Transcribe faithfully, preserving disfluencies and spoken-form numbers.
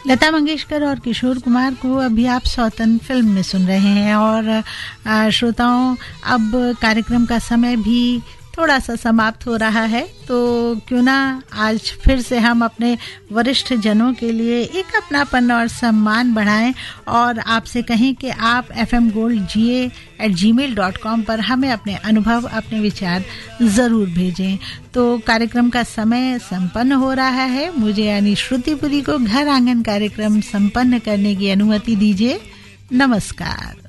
लता मंगेशकर और किशोर कुमार को अभी आप सौतन फिल्म में सुन रहे हैं। और श्रोताओं, अब कार्यक्रम का समय भी थोड़ा सा समाप्त हो रहा है, तो क्यों ना आज फिर से हम अपने वरिष्ठ जनों के लिए एक अपनापन और सम्मान बढ़ाएं और आपसे कहें कि आप एफ एम गोल्ड जी ए एट जी मेल डॉट कॉम पर हमें अपने अनुभव, अपने विचार ज़रूर भेजें। तो कार्यक्रम का समय संपन्न हो रहा है, मुझे यानी श्रुतिपुरी को घर आंगन कार्यक्रम संपन्न करने की अनुमति दीजिए। नमस्कार।